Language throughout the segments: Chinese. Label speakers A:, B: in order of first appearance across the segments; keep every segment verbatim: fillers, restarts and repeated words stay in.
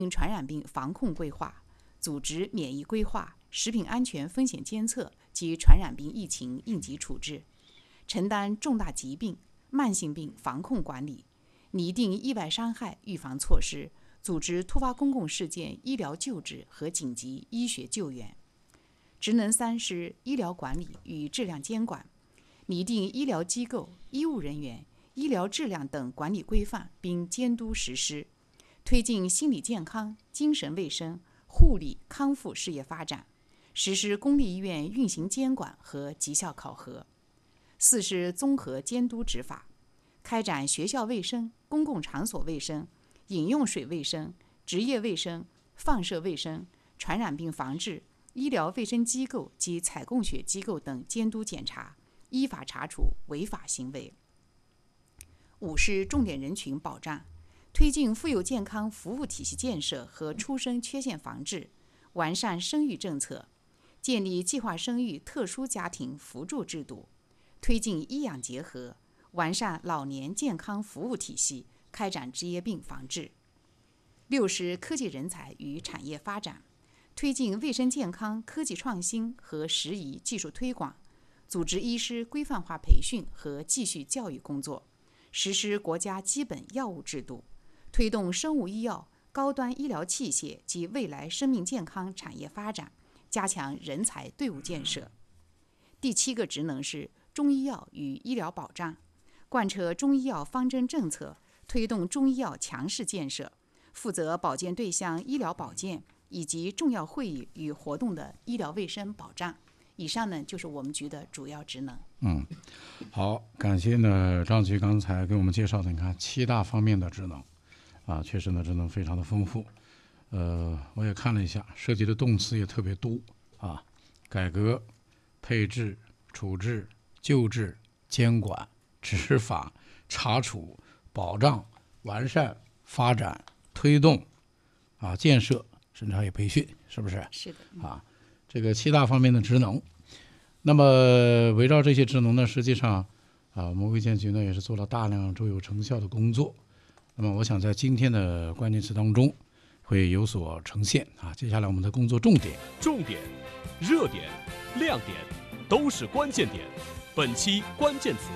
A: 传染病防控规划，组织免疫规划、食品安全风险监测及传染病疫情应急处置，承担重大疾病、慢性病防控管理，拟定意外伤害预防措施，组织突发公共事件医疗救治和紧急医学救援。职能三是医疗管理与质量监管，拟定医疗机构、医务人员、医疗质量等管理规范并监督实施，推进心理健康、精神卫生、护理康复事业发展，实施公立医院运行监管和绩效考核。四是综合监督执法，开展学校卫生、公共场所卫生、饮用水卫生、职业卫生、放射卫生、传染病防治、医疗卫生机构及采供血机构等监督检查，依法查处违法行为。五是重点人群保障，推进妇幼健康服务体系建设和出生缺陷防治，完善生育政策，建立计划生育特殊家庭扶助制度，推进医养结合，完善老年健康服务体系，开展职业病防治。六是科技人才与产业发展，推进卫生健康科技创新和适宜技术推广，组织医师规范化培训和继续教育工作，实施国家基本药物制度，推动生物医药、高端医疗器械及未来生命健康产业发展，加强人才队伍建设。第七个职能是中医药与医疗保障，贯彻中医药方针政策，推动中医药强势建设，负责保健对象医疗保健以及重要会议与活动的医疗卫生保障。以上呢就是我们局的主要职能。
B: 嗯，好，感谢呢张局刚才给我们介绍的，你看七大方面的职能，啊，确实呢职能非常的丰富。呃，我也看了一下，涉及的动词也特别多啊，改革、配置、处置、救治、监管、执法、查处、保障、完善、发展、推动啊、建设，甚至还有培训，是不是？
A: 是的。
B: 嗯、啊，这个七大方面的职能。那么围绕这些职能呢，实际上啊，我们卫健局呢也是做了大量卓有成效的工作。那么我想在今天的关键词当中会有所呈现啊。接下来我们的工作重点，
C: 重点、热点、亮点都是关键点。本期关键词。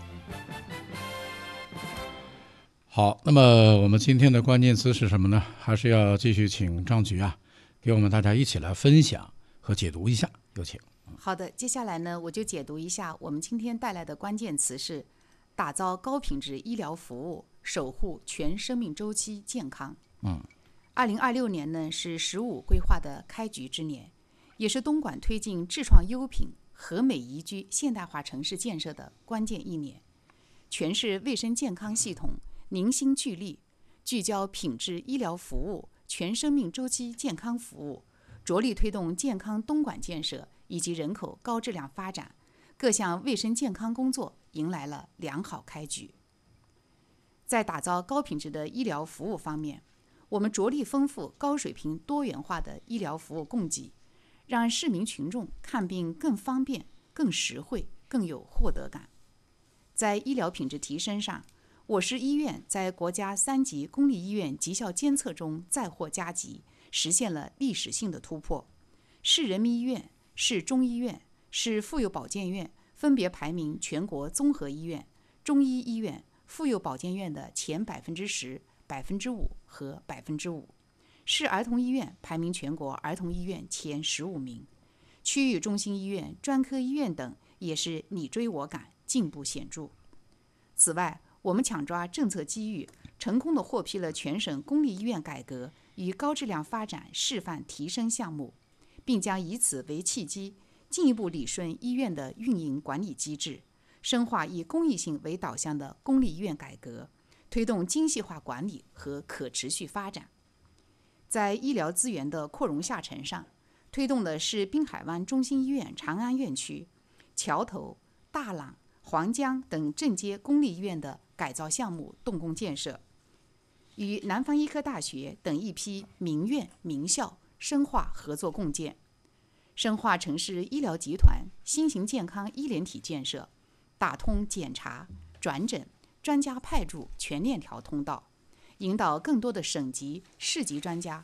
B: 好，那么我们今天的关键词是什么呢？还是要继续请张局啊，给我们大家一起来分享和解读一下，有请。
A: 好的，接下来呢，我就解读一下我们今天带来的关键词是打造高品质医疗服务，守护全生命周期健康。
B: 嗯，
A: 二零二六年呢是“十五”规划的开局之年，也是东莞推进智创优品、和美宜居现代化城市建设的关键一年。全市卫生健康系统凝心聚力，聚焦品质医疗服务、全生命周期健康服务，着力推动健康东莞建设以及人口高质量发展，各项卫生健康工作迎来了良好开局。在打造高品质的医疗服务方面，我们着力丰富高水平多元化的医疗服务供给，让市民群众看病更方便、更实惠、更有获得感。在医疗品质提升上，我市医院在国家三级公立医院绩效监测中再获佳绩，实现了历史性的突破。市人民医院、市中医院、市妇幼保健院分别排名全国综合医院、中医医院、妇幼保健院的前百分之十、百分之五和百分之五。市儿童医院排名全国儿童医院前十五名，区域中心医院、专科医院等也是你追我赶，进步显著。此外，我们抢抓政策机遇，成功地获批了全省公立医院改革与高质量发展示范提升项目，并将以此为契机，进一步理顺医院的运营管理机制，深化以公益性为导向的公立医院改革，推动精细化管理和可持续发展。在医疗资源的扩容下沉上，推动的是滨海湾中心医院长安院区、桥头、大朗、黄江等镇街公立医院的改造项目动工建设，与南方医科大学等一批民院名校深化合作共建，深化城市医疗集团新型健康医联体建设，打通检查、转诊、专家派驻全链条通道， 引导更多的省级、市级专家